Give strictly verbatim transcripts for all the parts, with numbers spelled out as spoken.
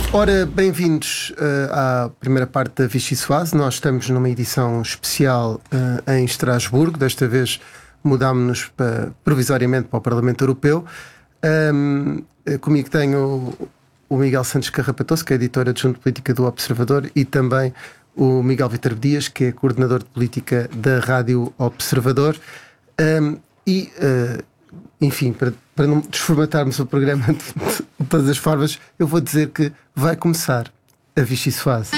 Ora, bem-vindos uh, à primeira parte da Vichy Soase. Nós estamos numa edição especial uh, em Estrasburgo. Desta vez mudámos-nos para, provisoriamente para o Parlamento Europeu. Um, comigo tenho o Miguel Santos Carrapatoso, que é editor adjunto de política do Observador, e também o Miguel Vítor Dias, que é coordenador de política da Rádio Observador. Um, e, uh, enfim, para, para não desformatarmos o programa de, de todas as formas, eu vou dizer que vai começar a Vichy Soase.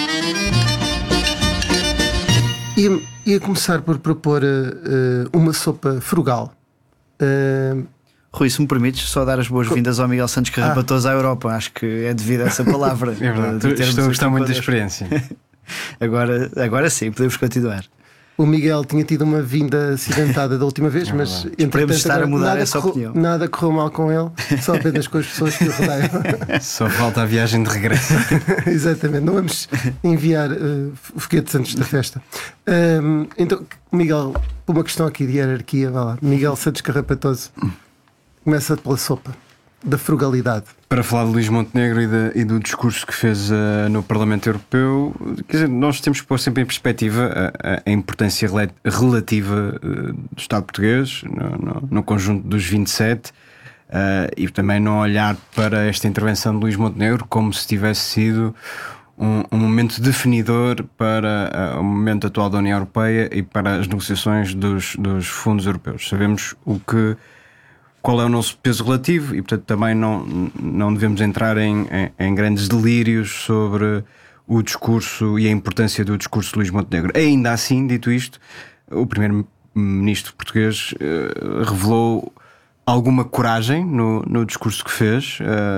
Ia, ia começar por propor uh, uma sopa frugal. Uh, Rui, se me permites, só dar as boas-vindas ao Miguel Santos Carrapatoso ah. à Europa. Acho que é devido a essa palavra. É verdade, estou a gostar muito da experiência. agora, agora sim, podemos continuar. O Miguel tinha tido uma vinda acidentada da última vez, é mas podemos estar a mudar essa correu, opinião. Nada correu mal com ele, só apenas com as pessoas que o rodeiam. Só falta a viagem de regresso. Exatamente, não vamos enviar uh, foguetes antes da festa. Um, então, Miguel, por uma questão aqui de hierarquia, vá lá. Miguel Santos Carrapatoso, começa pela sopa da frugalidade. Para falar de Luís Montenegro e, de, e do discurso que fez uh, no Parlamento Europeu, quer dizer, nós temos que pôr sempre em perspectiva a, a importância relativa uh, do Estado português no, no, no conjunto dos vinte e sete uh, e também não olhar para esta intervenção de Luís Montenegro como se tivesse sido um, um momento definidor para uh, o momento atual da União Europeia e para as negociações dos, dos fundos europeus. Sabemos o que qual é o nosso peso relativo e, portanto, também não, não devemos entrar em, em, em grandes delírios sobre o discurso e a importância do discurso de Luís Montenegro. Ainda assim, dito isto, o primeiro-ministro português uh, revelou alguma coragem no, no discurso que fez.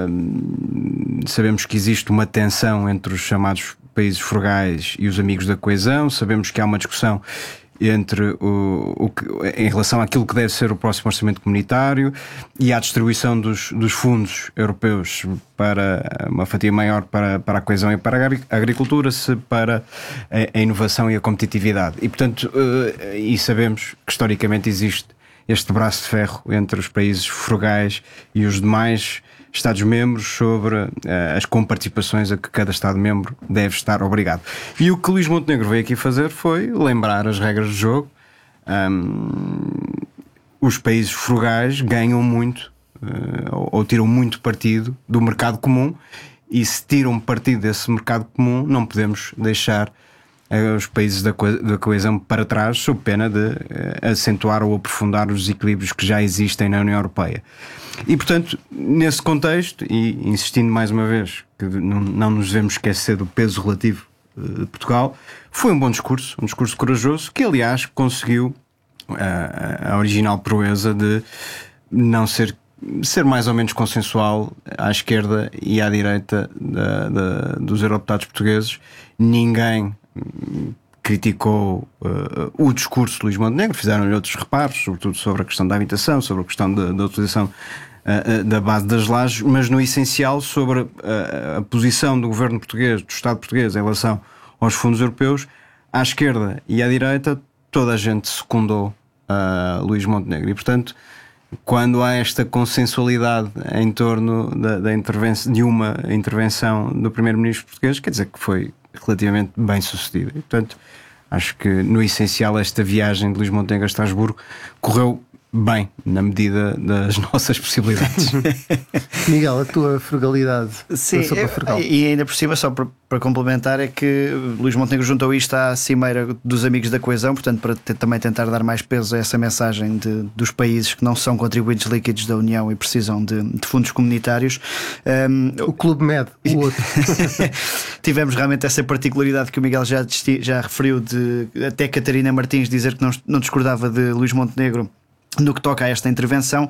Uh, sabemos que existe uma tensão entre os chamados países frugais e os amigos da coesão, sabemos que há uma discussão entre o, o que, em relação àquilo que deve ser o próximo orçamento comunitário e à distribuição dos, dos fundos europeus para uma fatia maior para, para a coesão e para a agricultura, se para a, a inovação e a competitividade. E, portanto, uh, e sabemos que historicamente existe este braço de ferro entre os países frugais e os demais Estados-membros sobre uh, as comparticipações a que cada Estado-membro deve estar obrigado. E o que Luís Montenegro veio aqui fazer foi lembrar as regras do jogo. Um, os países frugais ganham muito uh, ou, ou tiram muito partido do mercado comum, e se tiram partido desse mercado comum não podemos deixar uh, os países da, co- da coesão para trás, sob pena de uh, acentuar ou aprofundar os desequilíbrios que já existem na União Europeia. E, portanto, nesse contexto, e insistindo mais uma vez que não, não nos devemos esquecer do peso relativo de Portugal, foi um bom discurso, um discurso corajoso, que aliás conseguiu a, a original proeza de não ser, ser mais ou menos consensual à esquerda e à direita da, da, dos eurodeputados portugueses. Ninguém criticou uh, o discurso de Luís Montenegro, fizeram-lhe outros reparos, sobretudo sobre a questão da habitação, sobre a questão da, da utilização uh, uh, da base das lajes, mas no essencial sobre uh, a posição do governo português, do Estado português em relação aos fundos europeus. À esquerda e à direita toda a gente secundou uh, Luís Montenegro e, portanto, quando há esta consensualidade em torno da, da intervenção, de uma intervenção do primeiro-ministro português, quer dizer que foi relativamente bem sucedida. E, portanto, acho que no essencial esta viagem de Luís Montenegro a Estrasburgo correu bem, na medida das nossas possibilidades. Miguel, a tua frugalidade. Sim, eu, e ainda por cima, só para, para complementar, é que Luís Montenegro juntou isto à cimeira dos amigos da coesão, portanto, para ter, também tentar dar mais peso a essa mensagem de, dos países que não são contribuintes líquidos da União e precisam de, de fundos comunitários. Um, o Clube Med, o outro. Tivemos realmente essa particularidade que o Miguel já, já referiu, de até Catarina Martins dizer que não, não discordava de Luís Montenegro no que toca a esta intervenção,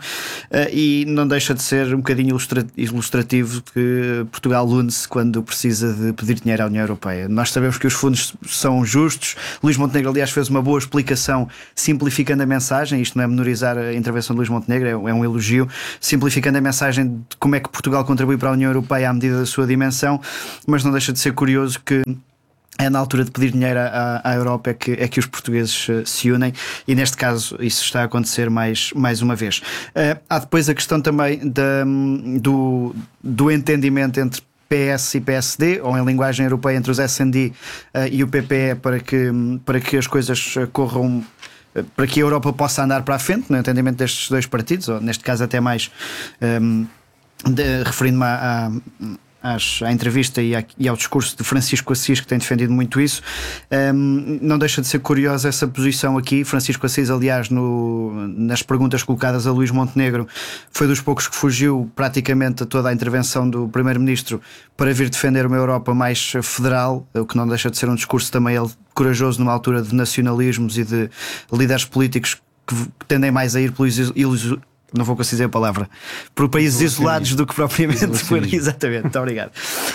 e não deixa de ser um bocadinho ilustrativo que Portugal une-se quando precisa de pedir dinheiro à União Europeia. Nós sabemos que os fundos são justos. Luís Montenegro, aliás, fez uma boa explicação simplificando a mensagem. Isto não é menorizar a intervenção de Luís Montenegro, é um elogio, simplificando a mensagem de como é que Portugal contribui para a União Europeia à medida da sua dimensão, mas não deixa de ser curioso que é na altura de pedir dinheiro à, à Europa é que, é que os portugueses uh, se unem, e neste caso isso está a acontecer mais, mais uma vez. Uh, há depois a questão também da, do, do entendimento entre P S e P S D, ou em linguagem europeia entre os S and D uh, e o P P E, para que, para que as coisas corram, para que a Europa possa andar para a frente, no entendimento destes dois partidos, ou neste caso até mais um, referindo-me à, às, à entrevista e, à, e ao discurso de Francisco Assis, que tem defendido muito isso. Um, não deixa de ser curiosa essa posição aqui. Francisco Assis, aliás, no, nas perguntas colocadas a Luís Montenegro, foi dos poucos que fugiu praticamente a toda a intervenção do Primeiro-Ministro para vir defender uma Europa mais federal, o que não deixa de ser um discurso também ele corajoso numa altura de nacionalismos e de líderes políticos que tendem mais a ir pelos ilusos. Não vou conseguir dizer a palavra, por países isolados do que propriamente por. Exatamente, muito obrigado.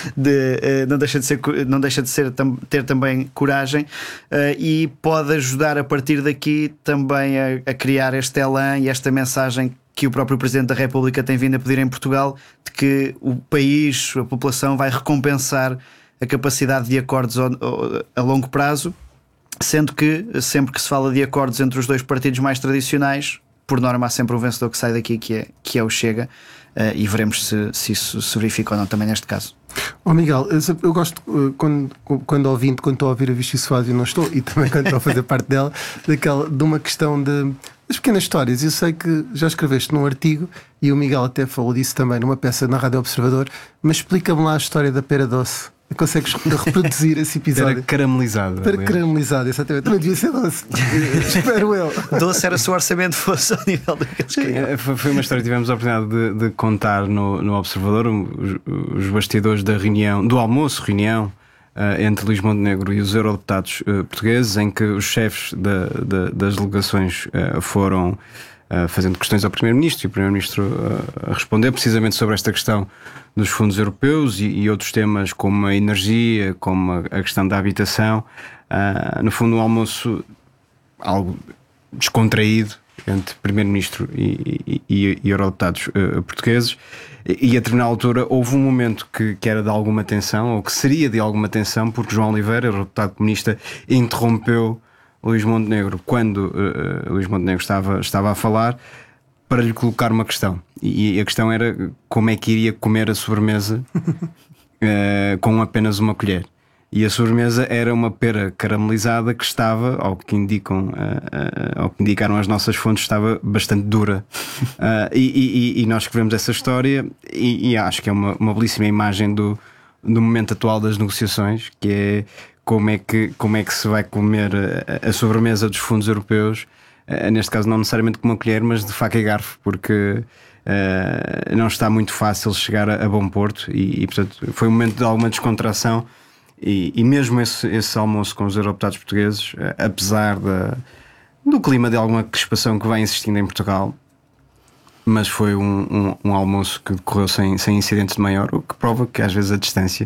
De, uh, não deixa de ser, não deixa de ser tam, ter também coragem uh, e pode ajudar a partir daqui também a, a criar este elan e esta mensagem que o próprio Presidente da República tem vindo a pedir em Portugal, de que o país, a população, vai recompensar a capacidade de acordos a, a longo prazo, sendo que sempre que se fala de acordos entre os dois partidos mais tradicionais, por norma há sempre um vencedor que sai daqui, que é, que é o Chega, uh, e veremos se, se isso se verifica ou não também neste caso. Oh Miguel, eu, eu gosto uh, quando, quando ouvindo, quando estou a ouvir a Vichy Soares e não estou, e também quando estou a fazer parte dela, daquela, de uma questão de das pequenas histórias. Eu sei que já escreveste num artigo e o Miguel até falou disso também numa peça na Rádio Observador, mas explica-me lá a história da pera doce. Consegues reproduzir esse episódio? Era caramelizado. Era caramelizado, exatamente. Também devia ser doce. Espero eu. Doce era se o orçamento fosse ao nível do que eles queriam. Foi uma história que tivemos a oportunidade de, de contar no, no Observador, os, os bastidores da reunião, do almoço, reunião uh, entre Luís Montenegro e os eurodeputados uh, portugueses, em que os chefes da, da, das delegações uh, foram uh, fazendo questões ao Primeiro-Ministro e o Primeiro-Ministro uh, a responder precisamente sobre esta questão dos fundos europeus e, e outros temas como a energia, como a, a questão da habitação. Uh, no fundo, um almoço algo descontraído entre Primeiro-Ministro e, e, e, e eurodeputados uh, portugueses. E, e a determinada altura houve um momento que, que era de alguma tensão, ou que seria de alguma tensão, porque João Oliveira, eurodeputado comunista, interrompeu Luís Montenegro quando uh, Luís Montenegro estava, estava a falar, para lhe colocar uma questão. E a questão era como é que iria comer a sobremesa uh, com apenas uma colher. E a sobremesa era uma pera caramelizada que estava, ao que indicam, uh, uh, ao que indicaram as nossas fontes, estava bastante dura. Uh, e, e, e nós escrevemos essa história e, e acho que é uma, uma belíssima imagem do, do momento atual das negociações, que é como é que, como é que se vai comer a, a sobremesa dos fundos europeus. Uh, neste caso não necessariamente com uma colher, mas de faca e garfo, porque uh, não está muito fácil chegar a, a bom porto e, e portanto foi um momento de alguma descontração e, e mesmo esse, esse almoço com os eurodeputados portugueses, uh, apesar da, do clima de alguma crispação que vai existindo em Portugal, mas foi um, um, um almoço que decorreu sem, sem incidentes de maior, o que prova que às vezes a distância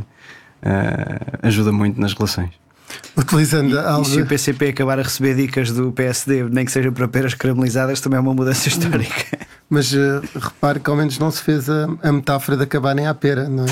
uh, ajuda muito nas relações. Utilizando e, e se o P C P acabar a receber dicas do P S D, nem que seja para peras caramelizadas, também é uma mudança histórica. Mas uh, repare que ao menos não se fez a, a metáfora de acabarem à pera, não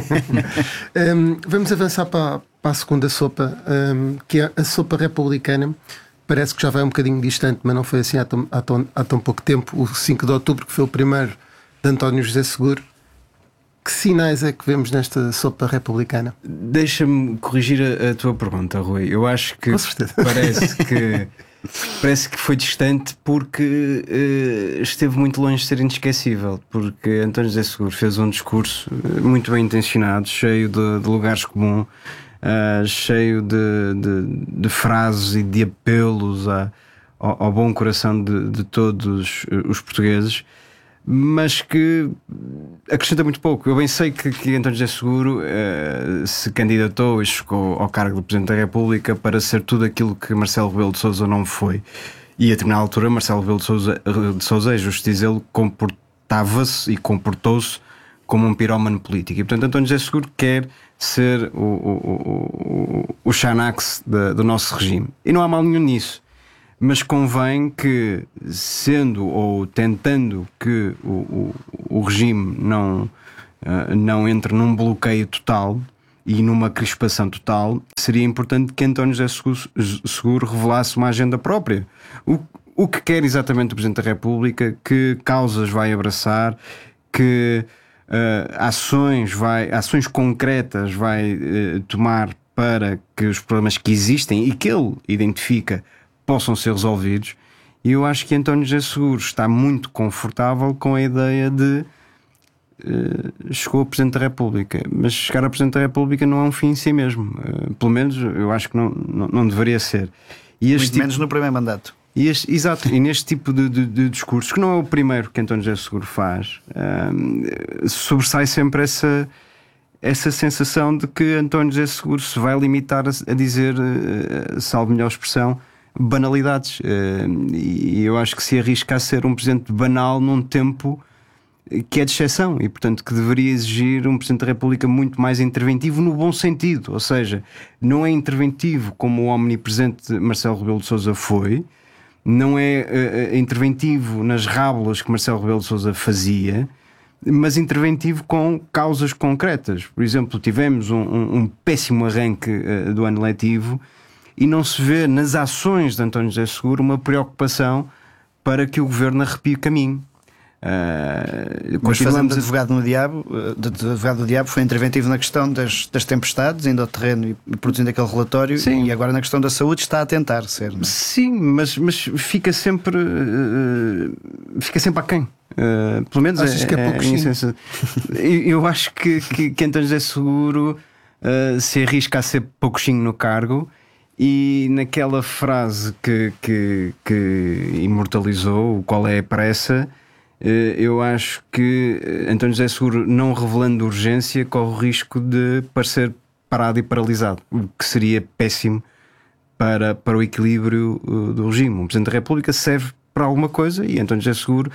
é? um, vamos avançar para, para a segunda sopa, um, que é a sopa republicana. Parece que já vai um bocadinho distante, mas não foi assim há tão, há tão, há tão pouco tempo. O cinco de outubro, que foi o primeiro de António José Seguro. Que sinais é que vemos nesta sopa republicana? Deixa-me corrigir a, a tua pergunta, Rui. Eu acho que parece que parece que foi distante porque uh, esteve muito longe de ser inesquecível. Porque António José Seguro fez um discurso muito bem intencionado, cheio de, de lugares comuns, uh, cheio de, de, de frases e de apelos a, ao, ao bom coração de, de todos os portugueses, mas que acrescenta muito pouco. Eu bem sei que, que António José Seguro uh, se candidatou e chegou ao cargo do Presidente da República para ser tudo aquilo que Marcelo Rebelo de Sousa não foi. E a determinada altura Marcelo Rebelo de Sousa, de Sousa é justo dizê-lo, comportava-se e comportou-se como um pirómano político. E portanto António José Seguro quer ser o, o, o, o Xanax de, do nosso regime. E não há mal nenhum nisso. Mas convém que, sendo ou tentando que o, o, o regime não, uh, não entre num bloqueio total e numa crispação total, seria importante que António José Seguro, Seguro revelasse uma agenda própria. O, o que quer exatamente o Presidente da República, que causas vai abraçar, que ações, vai, ações concretas vai uh, tomar para que os problemas que existem e que ele identifica possam ser resolvidos. E eu acho que António José Seguro está muito confortável com a ideia de uh, chegou ao Presidente da República, mas chegar ao Presidente da República não é um fim em si mesmo. Uh, pelo menos eu acho que não, não, não deveria ser. E muito tipo, menos no primeiro mandato. E este, exato, e neste tipo de, de, de discursos, que não é o primeiro que António José Seguro faz, uh, sobressai sempre essa, essa sensação de que António José Seguro se vai limitar a, a dizer, uh, salvo melhor expressão, banalidades, uh, e eu acho que se arrisca a ser um presidente banal num tempo que é de exceção e portanto que deveria exigir um Presidente da República muito mais interventivo no bom sentido, ou seja, não é interventivo como o omnipresente Marcelo Rebelo de Sousa foi, não é uh, interventivo nas rábulas que Marcelo Rebelo de Sousa fazia, mas interventivo com causas concretas. Por exemplo, tivemos um, um, um péssimo arranque uh, do ano letivo e não se vê nas ações de António José Seguro uma preocupação para que o governo arrepie o caminho. Uh, Mas fazendo de advogado, no diabo, de advogado do diabo, foi interventivo na questão das, das tempestades, indo ao terreno e produzindo aquele relatório. Sim. E agora na questão da saúde está a tentar ser, não é? Sim, mas, mas fica sempre uh, fica sempre aquém. Uh, pelo menos Achas é, que é pouco é eu, eu acho que, que, que António José Seguro uh, se arrisca a ser pouquinho no cargo. E naquela frase que, que, que imortalizou, o qual é a pressa, eu acho que António José Seguro, não revelando urgência, corre o risco de parecer parado e paralisado, o que seria péssimo para, para o equilíbrio do regime. O Presidente da República serve para alguma coisa e António José Seguro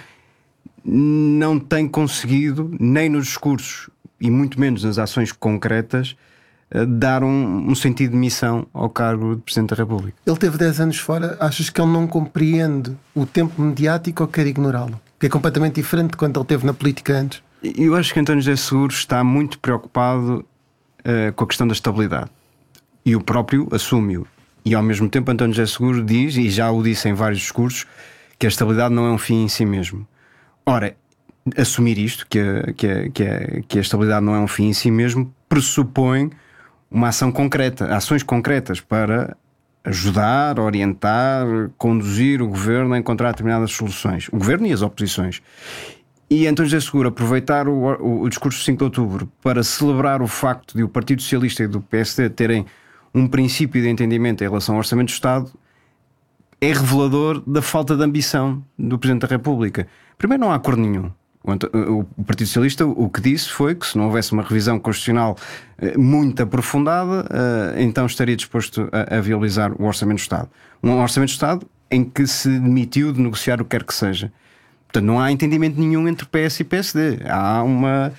não tem conseguido, nem nos discursos e muito menos nas ações concretas, dar um, um sentido de missão ao cargo de Presidente da República. Ele teve dez anos fora. Achas que ele não compreende o tempo mediático ou quer ignorá-lo? Que é completamente diferente de quando ele esteve na política antes. Eu acho que António José Seguro está muito preocupado uh, com a questão da estabilidade e o próprio assume-o. E ao mesmo tempo António José Seguro diz, e já o disse em vários discursos, que a estabilidade não é um fim em si mesmo. Ora, assumir isto, que a, que a, que a, que a estabilidade não é um fim em si mesmo, pressupõe uma ação concreta, ações concretas para ajudar, orientar, conduzir o governo a encontrar determinadas soluções. O governo e as oposições. E António José Seguro aproveitar o, o, o discurso de cinco de outubro para celebrar o facto de o Partido Socialista e do P S D terem um princípio de entendimento em relação ao Orçamento do Estado é revelador da falta de ambição do Presidente da República. Primeiro, não há acordo nenhum. O Partido Socialista o que disse foi que se não houvesse uma revisão constitucional muito aprofundada, então estaria disposto a viabilizar o Orçamento do Estado. Um Orçamento do Estado em que se demitiu de negociar o que quer que seja. Portanto, não há entendimento nenhum entre P S e P S D. Há uma,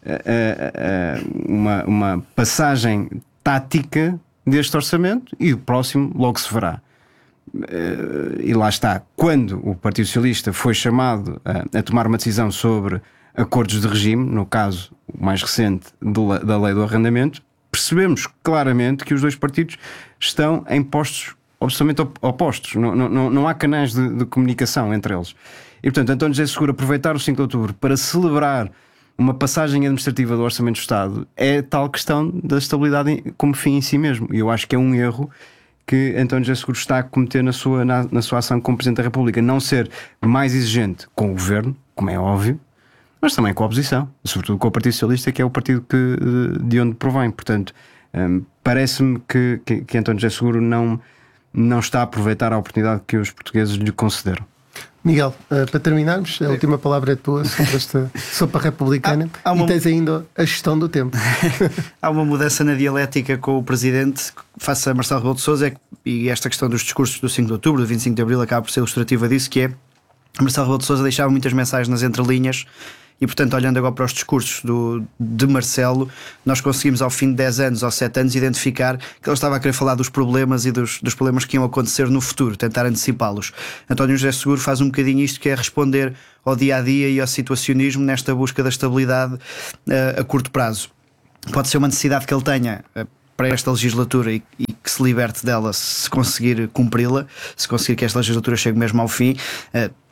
uma, uma passagem tática deste orçamento e o próximo logo se verá. E lá está, quando o Partido Socialista foi chamado a, a tomar uma decisão sobre acordos de regime, no caso o mais recente do, da lei do arrendamento, percebemos claramente que os dois partidos estão em postos absolutamente opostos, não, não, não há canais de, de comunicação entre eles. E portanto António José Seguro aproveitar o cinco de outubro para celebrar uma passagem administrativa do Orçamento do Estado é tal questão da estabilidade como fim em si mesmo, e eu acho que é um erro que António José Seguro está a cometer na sua, na, na sua ação como Presidente da República. Não ser mais exigente com o Governo, como é óbvio, mas também com a oposição, sobretudo com o Partido Socialista, que é o partido que, de onde provém. Portanto, um, parece-me que, que, que António José Seguro não, não está a aproveitar a oportunidade que os portugueses lhe concederam. Miguel, uh, para terminarmos, a última palavra é tua sobre esta sopa republicana. Há, há uma... E tens ainda a gestão do tempo. Há uma mudança na dialética com o Presidente face a Marcelo Rebelo de Sousa, e esta questão dos discursos do cinco de outubro, do vinte e cinco de abril, acaba por ser ilustrativa disso, que é Marcelo Rebelo de Sousa deixava muitas mensagens nas entrelinhas. E portanto, olhando agora para os discursos do, de Marcelo, nós conseguimos ao fim de dez anos ou sete anos identificar que ele estava a querer falar dos problemas e dos, dos problemas que iam acontecer no futuro, tentar antecipá-los. António José Seguro faz um bocadinho isto, que é responder ao dia-a-dia e ao situacionismo nesta busca da estabilidade uh, a curto prazo. Pode ser uma necessidade que ele tenha uh, para esta legislatura e, e que se liberte dela se conseguir cumpri-la, se conseguir que esta legislatura chegue mesmo ao fim. Uh,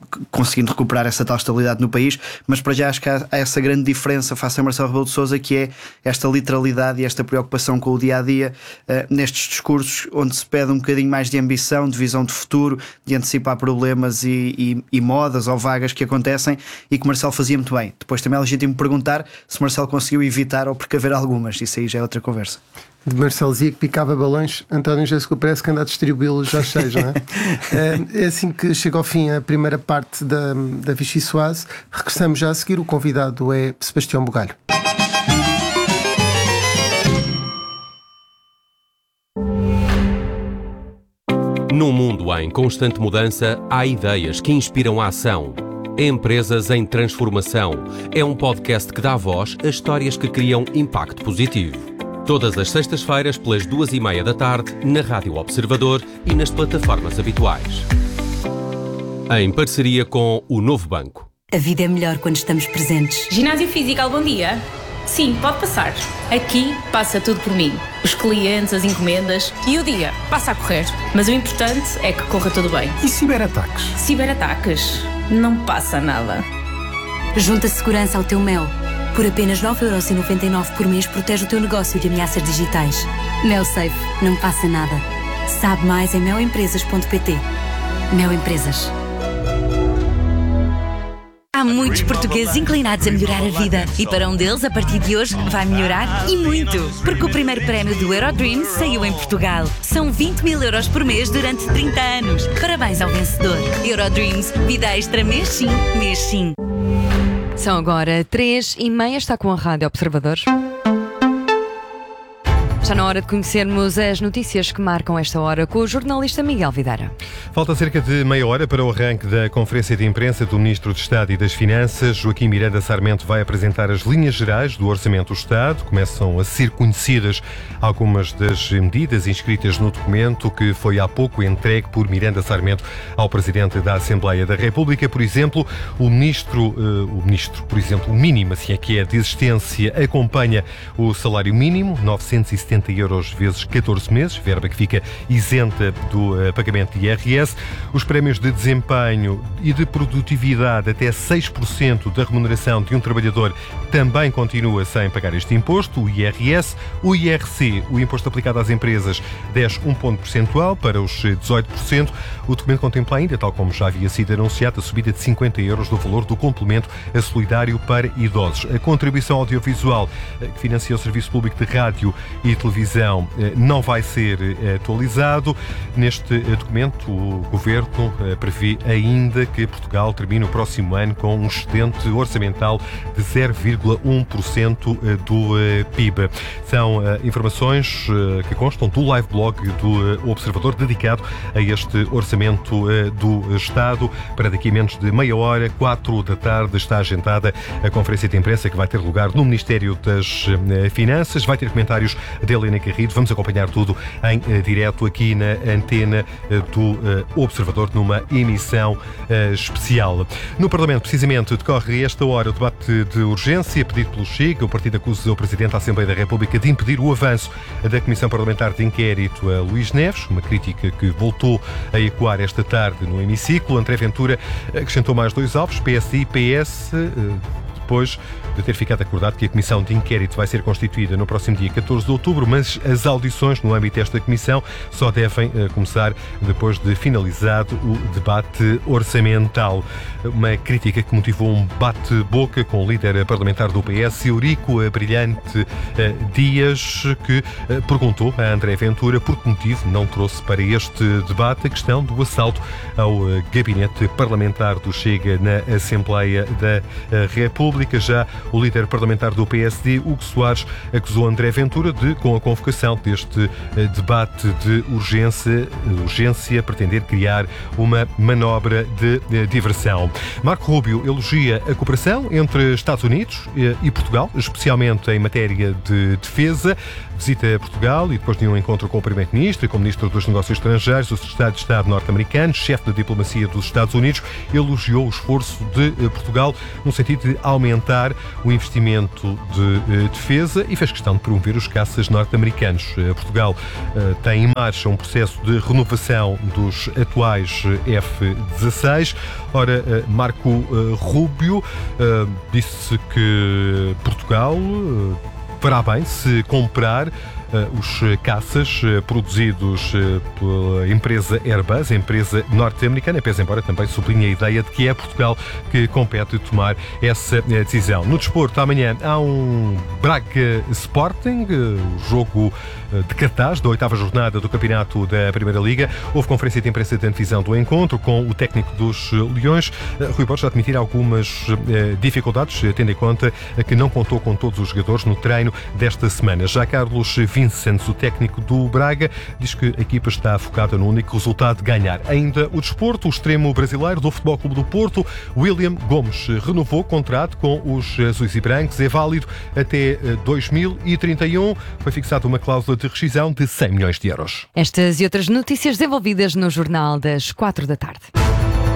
conseguindo recuperar essa tal estabilidade no país. Mas para já acho que há, há essa grande diferença face a Marcelo Rebelo de Sousa, que é esta literalidade e esta preocupação com o dia-a-dia uh, nestes discursos onde se pede um bocadinho mais de ambição, de visão de futuro, de antecipar problemas e, e, e modas ou vagas que acontecem, e que Marcelo fazia muito bem. Depois também é legítimo perguntar se Marcelo conseguiu evitar ou precaver algumas, isso aí já é outra conversa. De Marcelo dizia que picava balões, António Jéssico parece que anda a distribuí-los já cheios, não é? É assim que chega ao fim a primeira parte da, da Vichy Soase. Regressamos já a seguir. O convidado é Sebastião Bugalho. Num mundo em constante mudança, há ideias que inspiram a ação. Empresas em Transformação é um podcast que dá voz a histórias que criam impacto positivo. Todas as sextas-feiras, pelas duas e meia da tarde, na Rádio Observador e nas plataformas habituais. Em parceria com o Novo Banco. A vida é melhor quando estamos presentes. Ginásio Físico, bom dia. Sim, pode passar. Aqui passa tudo por mim. Os clientes, as encomendas e o dia passa a correr. Mas o importante é que corra tudo bem. E ciberataques? Ciberataques? Não passa nada. Junta segurança ao teu Mel. Por apenas nove euros e noventa e nove por mês protege o teu negócio de ameaças digitais. Mel Safe, não passa nada. Sabe mais em mel empresas ponto pt. Mel Empresas. Há muitos portugueses inclinados a melhorar a vida e para um deles, a partir de hoje, vai melhorar e muito. Porque o primeiro prémio do Eurodreams saiu em Portugal. São vinte mil euros por mês durante trinta anos. Parabéns ao vencedor. Eurodreams, vida extra mês sim, mês sim. São agora três e meia, está com a Rádio Observador. Está na hora de conhecermos as notícias que marcam esta hora com o jornalista Miguel Videira. Falta cerca de meia hora para o arranque da conferência de imprensa do Ministro de Estado e das Finanças. Joaquim Miranda Sarmento vai apresentar as linhas gerais do Orçamento do Estado. Começam a ser conhecidas algumas das medidas inscritas no documento que foi há pouco entregue por Miranda Sarmento ao Presidente da Assembleia da República. Por exemplo, o Ministro, uh, o Ministro, por exemplo, o mínimo, assim é que é, de existência, acompanha o salário mínimo, novecentos e setenta euros vezes catorze meses, verba que fica isenta do uh, pagamento de I R S. Os prémios de desempenho e de produtividade até seis por cento da remuneração de um trabalhador também continua sem pagar este imposto, o I R S. O I R C, o imposto aplicado às empresas, desce um ponto percentual para os dezoito por cento. O documento contempla ainda, tal como já havia sido anunciado, a subida de cinquenta euros do valor do complemento a solidário para idosos. A contribuição audiovisual que financia o Serviço Público de Rádio e Televisão não vai ser atualizado. Neste documento, o Governo prevê ainda que Portugal termine o próximo ano com um excedente orçamental de zero vírgula um por cento do P I B. São informações que constam do live blog do Observador dedicado a este orçamento do Estado. Para daqui a menos de meia hora, quatro da tarde, está agendada a conferência de imprensa que vai ter lugar no Ministério das Finanças. Vai ter comentários de Helena Garrido. Vamos acompanhar tudo em uh, direto aqui na antena uh, do uh, Observador, numa emissão uh, especial. No Parlamento, precisamente, decorre esta hora o debate de urgência pedido pelo Chega. O partido acusa o Presidente da Assembleia da República de impedir o avanço da Comissão Parlamentar de Inquérito a Luís Neves, uma crítica que voltou a ecoar esta tarde no hemiciclo. André Ventura acrescentou mais dois alvos, P S I e P S, uh, depois de ter ficado acordado que a Comissão de Inquérito vai ser constituída no próximo dia catorze de outubro, mas as audições no âmbito desta Comissão só devem uh, começar depois de finalizado o debate orçamental. Uma crítica que motivou um bate-boca com o líder parlamentar do P S, Eurico Brilhante uh, Dias, que uh, perguntou a André Ventura por que motivo não trouxe para este debate a questão do assalto ao uh, gabinete parlamentar do Chega na Assembleia da uh, República. Já o líder parlamentar do P S D, Hugo Soares, acusou André Ventura de, com a convocação deste debate de urgência, urgência pretender criar uma manobra de, de diversão. Marco Rubio elogia a cooperação entre Estados Unidos e Portugal, especialmente em matéria de defesa. Visita Portugal e depois de um encontro com o Primeiro-Ministro e com o Ministro dos Negócios Estrangeiros, o Secretário de Estado norte-americano, chefe da diplomacia dos Estados Unidos, elogiou o esforço de Portugal no sentido de aumentar aumentar o investimento de defesa e fez questão de promover os caças norte-americanos. Portugal tem em marcha um processo de renovação dos atuais F dezasseis. Ora, Marco Rubio disse que Portugal fará bem se comprar os caças produzidos pela empresa Airbus, a empresa norte-americana, pese embora também sublinhe a ideia de que é Portugal que compete tomar essa decisão. No desporto, amanhã há um Braga Sporting, o jogo de cartaz da oitava jornada do campeonato da Primeira Liga. Houve conferência de imprensa de antevisão do encontro com o técnico dos Leões. Rui Borges já admitir algumas dificuldades, tendo em conta que não contou com todos os jogadores no treino desta semana. Já Carlos Vicens, o técnico do Braga, diz que a equipa está focada no único resultado de ganhar. Ainda o desporto, o extremo brasileiro do Futebol Clube do Porto, William Gomes, renovou o contrato com os azuis e brancos, é válido até dois mil e trinta e um. Foi fixada uma cláusula de rescisão de cem milhões de euros. Estas e outras notícias desenvolvidas no Jornal das quatro da tarde.